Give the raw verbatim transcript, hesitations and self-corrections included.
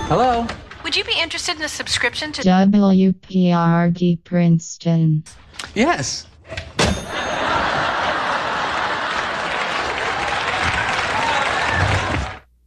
Hello? Would you be interested in a subscription to W P R D Princeton? Yes.